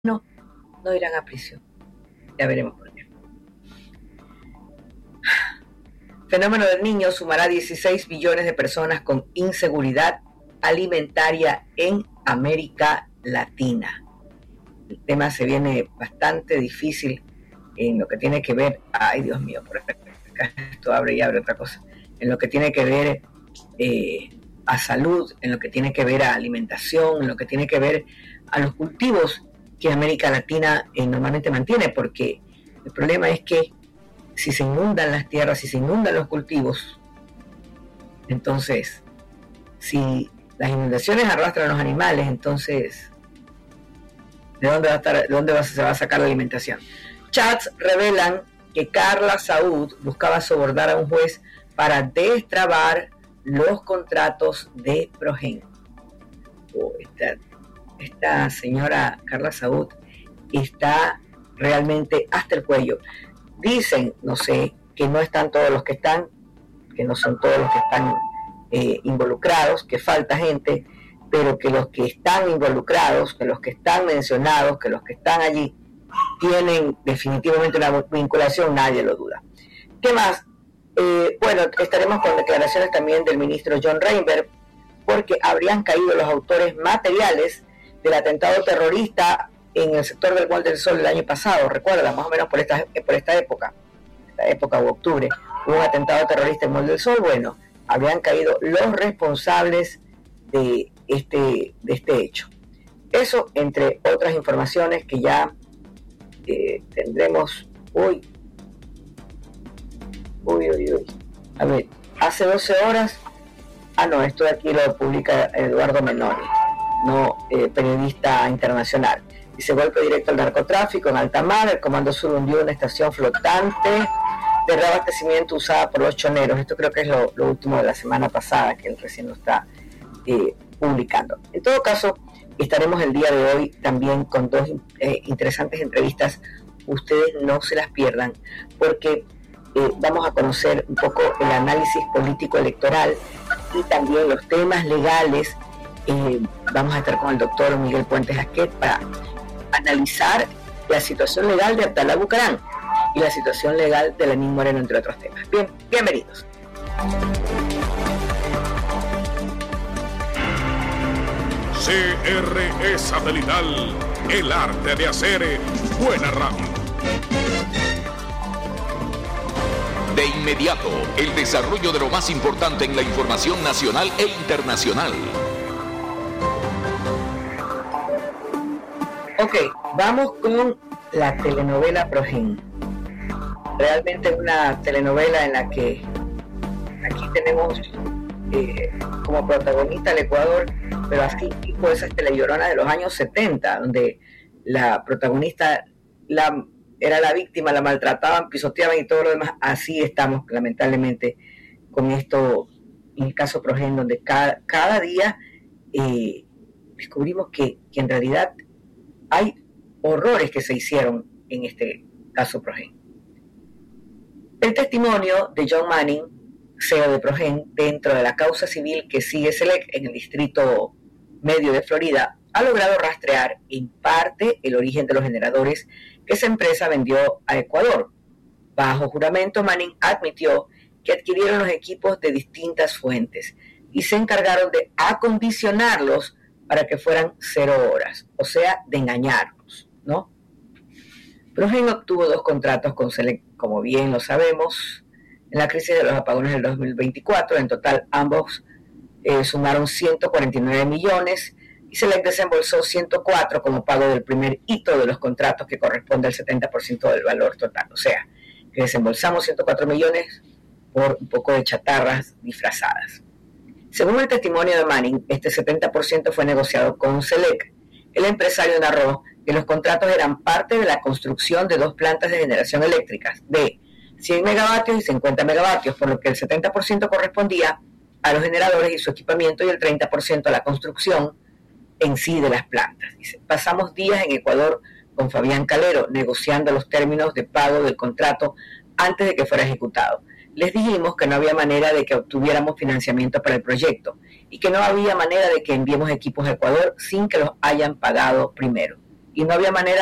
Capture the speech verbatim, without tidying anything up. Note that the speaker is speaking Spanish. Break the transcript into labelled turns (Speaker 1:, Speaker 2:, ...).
Speaker 1: no, no irán a prisión. Ya veremos por qué. Fenómeno del Niño sumará dieciséis billones de personas con inseguridad alimentaria en América Latina. El tema se viene bastante difícil en lo que tiene que ver, ay Dios mío, por acá esto abre y abre otra cosa, en lo que tiene que ver eh, a salud, en lo que tiene que ver a alimentación, en lo que tiene que ver a los cultivos que América Latina eh, normalmente mantiene, porque el problema es que si se inundan las tierras, si se inundan los cultivos, entonces, si las inundaciones arrastran a los animales, entonces, ¿de dónde va a estar, de dónde va, se va a sacar la alimentación? Chats revelan que Carla Saúd buscaba sobornar a un juez para destrabar los contratos de Progen. Oh, esta, esta señora Carla Saúd está realmente hasta el cuello. Dicen, no sé, que no están todos los que están, que no son todos los que están eh, involucrados, que falta gente, pero que los que están involucrados, que los que están mencionados, que los que están allí, tienen definitivamente una vinculación, nadie lo duda. ¿Qué más? Eh, bueno, estaremos con declaraciones también del ministro John Reinberg, porque habrían caído los autores materiales del atentado terrorista en el sector del Mall del Sol el año pasado. Recuerda, más o menos por esta, por esta época, esta época o octubre, hubo un atentado terrorista en el Mall del Sol. Bueno, habrían caído los responsables de este, de este hecho. Eso, entre otras informaciones que ya eh, tendremos hoy. Uy, uy, uy. A ver, hace doce horas, ah no, esto de aquí lo publica Eduardo Menoni, no eh, periodista internacional. Dice: golpe directo al narcotráfico en alta mar, el Comando Sur hundió una estación flotante de reabastecimiento usada por los choneros. Esto creo que es lo, lo último de la semana pasada, que él recién lo está eh, publicando. En todo caso, estaremos el día de hoy también con dos eh, interesantes entrevistas. Ustedes no se las pierdan, porque eh, vamos a conocer un poco el análisis político electoral y también los temas legales. Eh, vamos a estar con el doctor Miguel Puentes Asquet para analizar la situación legal de Abdalá Bucaram y la situación legal de Lenín Moreno, entre otros temas. Bien, bienvenidos.
Speaker 2: C R E Satelital, el arte de hacer buena radio.
Speaker 3: De inmediato, el desarrollo de lo más importante en la información nacional e internacional.
Speaker 1: Ok, vamos con la telenovela Progen. Realmente una telenovela en la que aquí tenemos eh, como protagonista al Ecuador, pero así tipo esas telelloronas de los años setenta, donde la protagonista la, era la víctima, la maltrataban, pisoteaban y todo lo demás. Así estamos lamentablemente con esto en el caso Progen, donde cada, cada día eh, descubrimos que, que en realidad hay horrores que se hicieron en este caso Progen. El testimonio de John Manning, C E O de Progen, dentro de la causa civil que sigue SELEC en el distrito medio de Florida, ha logrado rastrear en parte el origen de los generadores que esa empresa vendió a Ecuador. Bajo juramento, Manning admitió que adquirieron los equipos de distintas fuentes y se encargaron de acondicionarlos para que fueran cero horas, o sea, de engañarnos, ¿no? Progen obtuvo dos contratos con SELEC, como bien lo sabemos, en la crisis de los apagones del dos mil veinticuatro. En total, ambos eh, sumaron ciento cuarenta y nueve millones y SELEC desembolsó ciento cuatro como pago del primer hito de los contratos, que corresponde al setenta por ciento del valor total. O sea, que desembolsamos ciento cuatro millones por un poco de chatarras disfrazadas. Según el testimonio de Manning, este setenta por ciento fue negociado con SELEC. El empresario narró que los contratos eran parte de la construcción de dos plantas de generación eléctrica de cien megavatios y cincuenta megavatios, por lo que el setenta por ciento correspondía a los generadores y su equipamiento y el treinta por ciento a la construcción en sí de las plantas. Dice: pasamos días en Ecuador con Fabián Calero negociando los términos de pago del contrato antes de que fuera ejecutado. Les dijimos que no había manera de que obtuviéramos financiamiento para el proyecto y que no había manera de que enviemos equipos a Ecuador sin que los hayan pagado primero. y no había manera